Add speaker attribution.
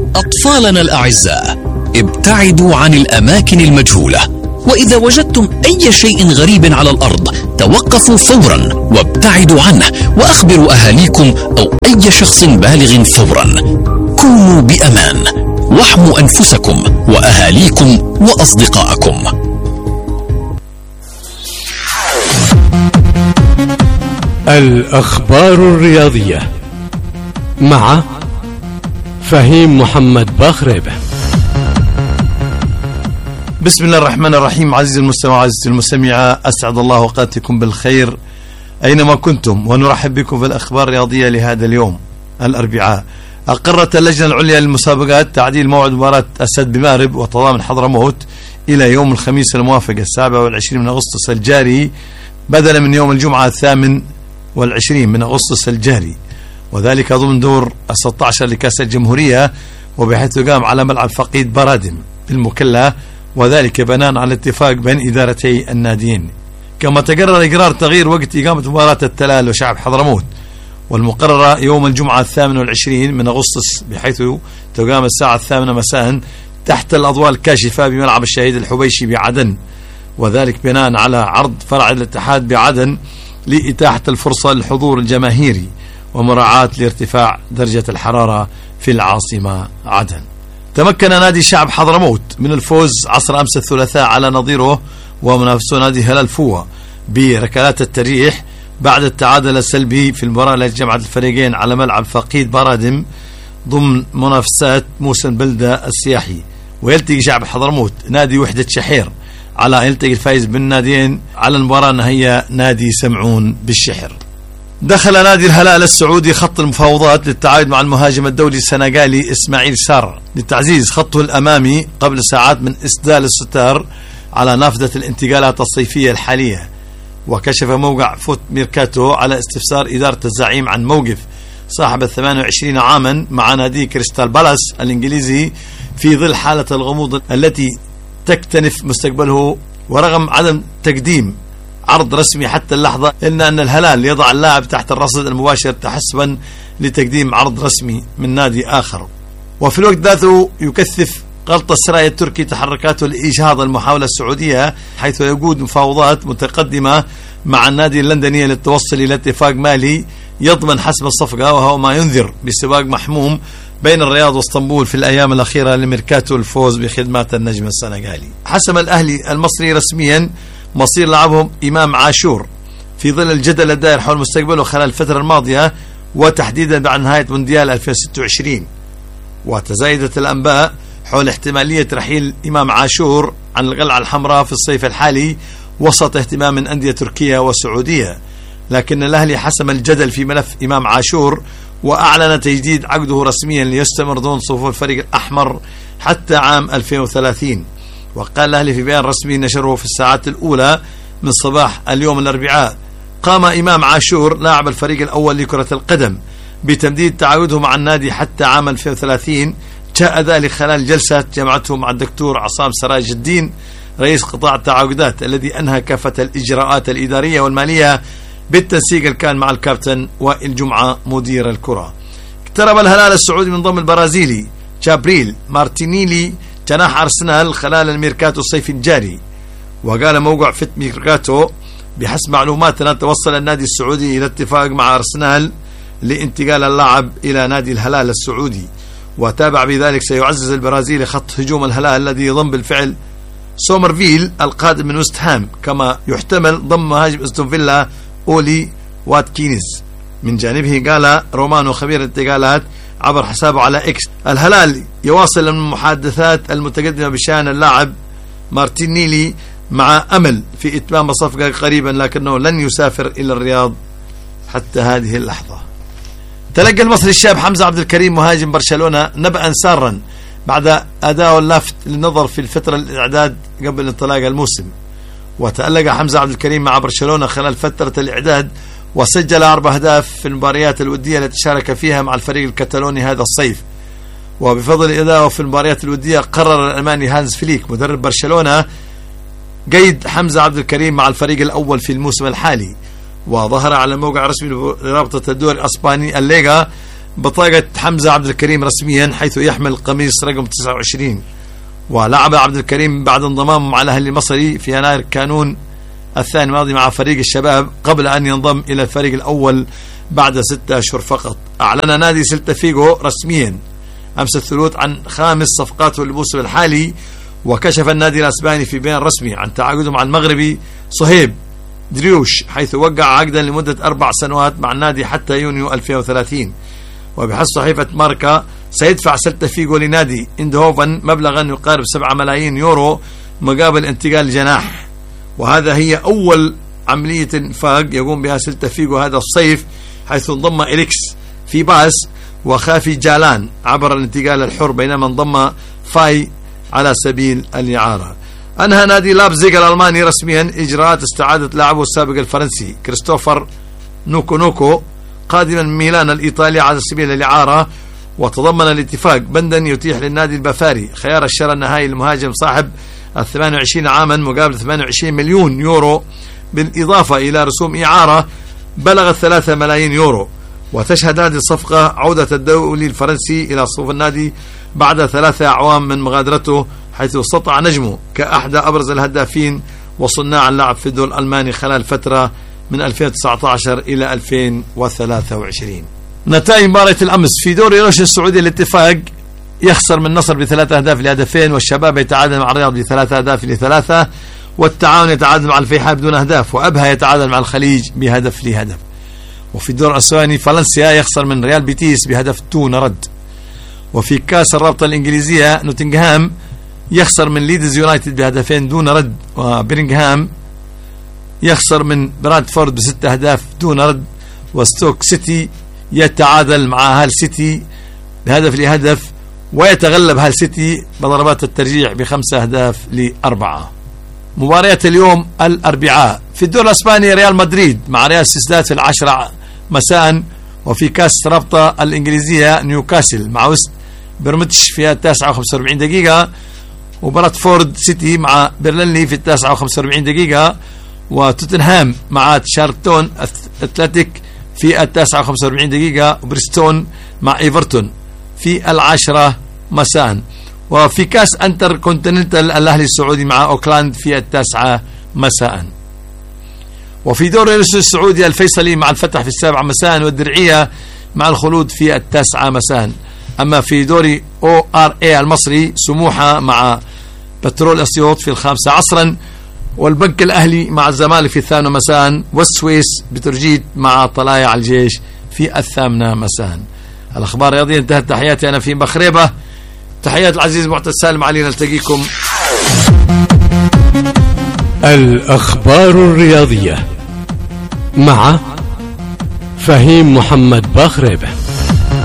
Speaker 1: أطفالنا الأعزاء، ابتعدوا عن الأماكن المجهولة، وإذا وجدتم أي شيء غريب على الأرض توقفوا فورا وابتعدوا عنه، وأخبروا أهاليكم أو أي شخص بالغ فورا. كونوا بأمان، واحموا أنفسكم وأهاليكم وأصدقائكم.
Speaker 2: الأخبار الرياضية مع فهيم محمد باخريبة.
Speaker 3: بسم الله الرحمن الرحيم. عزيزي المستمع وعزيزتي المستمعة، أسعد الله أوقاتكم بالخير أينما كنتم، ونرحب بكم في الأخبار الرياضية لهذا اليوم الأربعاء. أقرت اللجنة العليا للمسابقات تعديل موعد مباراة أسد بمأرب وتضامن حضرموت إلى يوم الخميس الموافق 27 من أغسطس الجاري بدلا من يوم الجمعة 28 من أغسطس الجاري، وذلك ضمن دور 16 لكأس الجمهورية، وبحيث يقام على ملعب فقيد برادم بالمكلا، وذلك بناء على اتفاق بين إدارتي الناديين. كما تقرر إقرار تغيير وقت إقامة مباراة التلال وشعب حضرموت، والمقررة يوم الجمعة 28 من أغسطس، بحيث تقام الساعة 8 مساء تحت الأضواء الكاشفة بملعب الشهيد الحبيشي بعدن، وذلك بناء على عرض فرع الاتحاد بعدن لإتاحة الفرصة للحضور الجماهيري ومراعاة لارتفاع درجة الحرارة في العاصمة عدن. تمكن نادي شعب حضرموت من الفوز عصر أمس الثلاثاء على نظيره ومنافسه نادي هلال فوة بركلات الترجيح بعد التعادل السلبي في المباراة التي جمعت الفريقين على ملعب فقيد برادم ضمن منافسات موسم بلدة السياحي. ويلتقي شعب حضرموت نادي وحدة شحير على يلتقي الفائز بالناديين على المباراة النهائية نادي سمعون بالشحر. دخل نادي الهلال السعودي خط المفاوضات للتعاقد مع المهاجم الدولي السنغالي إسماعيل سار لتعزيز خطه الأمامي قبل ساعات من إسدال الستار على نافذة الانتقالات الصيفية الحالية. وكشف موقع فوت ميركاتو على استفسار إدارة الزعيم عن موقف صاحب 28 عاما مع نادي كريستال بالاس الإنجليزي في ظل حالة الغموض التي تكتنف مستقبله، ورغم عدم تقديم عرض رسمي حتى اللحظة، إلا أن الهلال يضع اللاعب تحت الرصد المباشر تحسبا لتقديم عرض رسمي من نادي آخر. وفي الوقت ذاته يكثف غلط السرايا التركي تحركاته لإجهاض المحاولة السعودية، حيث يقود مفاوضات متقدمة مع النادي اللندني للتوصل إلى اتفاق مالي يضمن حسم الصفقة، وهو ما ينذر بسباق محموم بين الرياض واسطنبول في الأيام الأخيرة لميركاتو الفوز بخدمات النجم السنغالي. حسم الأهلي المصري رسميا مصير لعبهم إمام عاشور في ظل الجدل الدائر حول مستقبله خلال الفترة الماضية، وتحديدا بعد نهاية مونديال 2026. وتزايدت الأنباء حول احتمالية رحيل إمام عاشور عن القلعة الحمراء في الصيف الحالي وسط اهتمام من أندية تركية وسعودية، لكن الأهلي حسم الجدل في ملف إمام عاشور وأعلن تجديد عقده رسميا ليستمر ضمن صفوف الفريق الأحمر حتى عام 2030. وقال الأهلي في بيان رسمي نشره في الساعات الأولى من صباح اليوم الأربعاء: قام إمام عاشور لاعب الفريق الأول لكرة القدم بتمديد تعاقده مع النادي حتى عام 2030. جاء ذلك خلال جلسة جمعته مع الدكتور عصام سراج الدين رئيس قطاع التعاقدات، الذي أنهى كافة الإجراءات الإدارية والمالية بالتنسيق الكان مع الكابتن وائل جمعة مدير الكرة. اقترب الهلال السعودي من ضم البرازيلي جابريل مارتينيلي جناح أرسنال خلال الميركاتو الصيفي الجاري. وقال موقع فت ميركاتو بحسب معلوماتنا توصل النادي السعودي إلى اتفاق مع أرسنال لانتقال اللاعب إلى نادي الهلال السعودي. وتابع بذلك سيعزز البرازيلي خط هجوم الهلال الذي يضم بالفعل سومرفيل القادم من وست هام، كما يحتمل ضم مهاجم استون فيلا أولي واتكينز. من جانبه قال رومانو خبير الانتقالات عبر حسابه على إكس: الهلال يواصل المحادثات المتقدمة بشأن اللاعب مارتينيلي مع أمل في إتمام الصفقة قريبا، لكنه لن يسافر إلى الرياض حتى هذه اللحظة. تلقى المصري الشاب حمزة عبد الكريم مهاجم برشلونة نبأ سارا بعد أداء اللافت للنظر في الفترة الإعداد قبل انطلاق الموسم. وتألق حمزة عبد الكريم مع برشلونة خلال فترة الإعداد، وسجل 4 أهداف في المباريات الودية التي شارك فيها مع الفريق الكتالوني هذا الصيف. وبفضل أدائه في المباريات الودية قرر الألماني هانز فليك مدرب برشلونة قيد حمزة عبد الكريم مع الفريق الأول في الموسم الحالي. وظهر على موقع رسمي لرابطة الدوري الأسباني الليغا بطاقة حمزة عبد الكريم رسميا حيث يحمل قميص رقم 29. ولعب عبد الكريم بعد انضمامه مع الأهلي المصري في يناير كانون الثاني الماضي مع فريق الشباب قبل أن ينضم إلى الفريق الأول بعد 6 أشهر فقط. أعلن نادي سيلتا فيغو رسميا أمس الثلاث عن 5 صفقاته للموسم الحالي. وكشف النادي الأسباني في بيان رسمي عن تعاقده مع المغربي صهيب دريوش حيث وقع عقدا لمدة 4 سنوات مع النادي حتى يونيو 2030. وبحسب صحيفة ماركا سيدفع سيلتا فيغو لنادي اندهوفن مبلغا يقارب 7 ملايين يورو مقابل انتقال الجناح. وهذا هي أول عملية انفاق يقوم بها سيلتا فيغو هذا الصيف حيث انضم إليكس في باس وخافي جالان عبر الانتقال الحر بينما انضم فاي على سبيل الإعارة. أنهى نادي لابزيغ الألماني رسميا إجراءات استعادة لاعبه السابق الفرنسي كريستوفر نوكو قادما من ميلان الإيطالي على سبيل الإعارة. وتضمن الاتفاق بندا يتيح للنادي البافاري خيار الشراء النهائي للمهاجم صاحب 28 عاما مقابل 28 مليون يورو بالإضافة إلى رسوم إعارة بلغت 3 ملايين يورو. وتشهد هذه الصفقة عودة الدولي الفرنسي إلى صفوف النادي بعد 3 أعوام من مغادرته حيث استطاع نجمه كأحد أبرز الهدافين وصناع اللعب في الدوري الألماني خلال فترة من 2019 إلى 2023. نتائج مباراة الأمس في دوري روشن السعودي الاتفاق يخسر من النصر ب3 أهداف ل2، والشباب يتعادل مع الرياض ب3 أهداف ل3، والتعاون يتعادل مع الفيحاء بدون أهداف، وأبها يتعادل مع الخليج بهدف لهدف. وفي الدور الأسباني فالنسيا يخسر من ريال بيتيس بهدف دون رد. وفي كاس الرابطة الإنجليزية نوتنغهام يخسر من ليدز يونايتد بهدفين دون رد، وبرينغهام يخسر من برادفورد ب6 أهداف دون رد، وستوك سيتي يتعادل مع هال سيتي بهدف لهدف، ويتغلب هال سيتي بضربات الترجيح ب5 أهداف ل4. مباريات اليوم الأربعاء في الدور الأسباني ريال مدريد مع ريال سوسيداد في 10 مساء. وفي كاس الرابطة الإنجليزية نيوكاسل مع وست برمتش في 9:45 دقيقة، وبرادفورد سيتي مع بيرلينلي في 9:45 دقيقة، وتوتنهام مع تشارلتون أتلتيك في 9:45 دقيقة، وبريستون مع إيفرتون في 10 مساء. وفي كاس انتر كونتيننتال الأهلي السعودي مع أوكلاند في 9 مساء. وفي دوري الرسول السعودي الفيصلي مع الفتح في 7 مساء، والدرعية مع الخلود في 9 مساء. أما في دوري ORA المصري سموحة مع بترول أسيوط في 5 عصرا، والبنك الأهلي مع الزمالك في 8 مساء، والسويس بترجيت مع طلايع الجيش في 8 مساء. الأخبار الرياضية انتهت. تحياتي أنا في بخريبة، تحيات العزيز معتز سالم علي، نلتقيكم.
Speaker 2: الأخبار الرياضية مع فهيم محمد بخريبة.